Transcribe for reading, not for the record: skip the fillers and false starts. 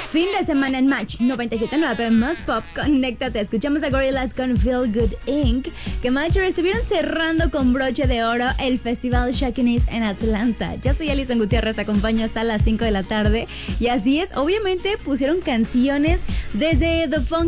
Fin de semana en Match 97.9 más pop, conéctate. Escuchamos a Gorillaz con Feel Good Inc. Que Matcher estuvieron cerrando con broche de oro el festival Shawinies en Atlanta. Yo soy Alison Gutiérrez, acompaño hasta las 5 de la tarde. Y así es, obviamente pusieron canciones desde The Funk